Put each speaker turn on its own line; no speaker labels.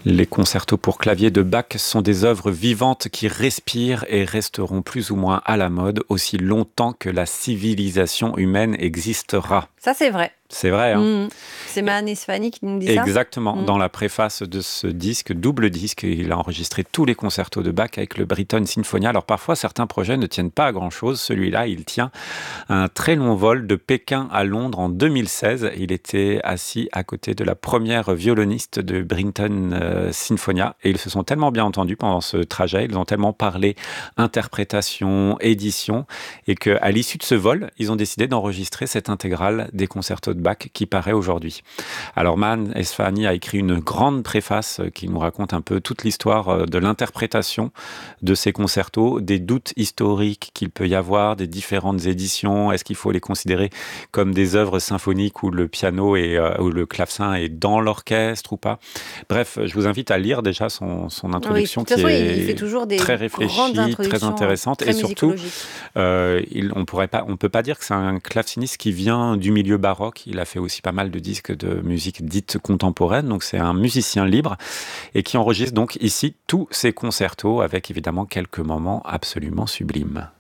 Les concertos pour clavier de Bach sont des œuvres vivantes qui respirent et resteront plus ou moins à la mode aussi longtemps que la civilisation humaine existera.
Ça, c'est vrai.
C'est vrai, hein?
C'est Mahan Esfahani qui nous dit ça.
Exactement. Dans la préface de ce disque, double disque, il a enregistré tous les concertos de Bach avec le Britten Sinfonia. Alors parfois, certains projets ne tiennent pas à grand-chose. Celui-là, il tient un très long vol de Pékin à Londres en 2016. Il était assis à côté de la première violoniste de Britten Sinfonia. Et ils se sont tellement bien entendus pendant ce trajet, ils ont tellement parlé interprétation, édition, et qu'à l'issue de ce vol, ils ont décidé d'enregistrer cette intégrale des concertos de Bach qui paraît aujourd'hui. Alors Mahan Esfahani a écrit une grande préface qui nous raconte un peu toute l'histoire de l'interprétation de ces concertos, des doutes historiques qu'il peut y avoir, des différentes éditions. Est-ce qu'il faut les considérer comme des œuvres symphoniques où le piano ou le clavecin est dans l'orchestre ou pas? Bref, je vous invite à lire déjà son introduction qui
il fait toujours des
très réfléchie, très intéressante
très
et surtout, on peut pas dire que c'est un claveciniste qui vient du milieu baroque. Il a fait aussi pas mal de disques de musique dite contemporaine, donc c'est un musicien libre et qui enregistre donc ici tous ses concertos avec évidemment quelques moments absolument sublimes.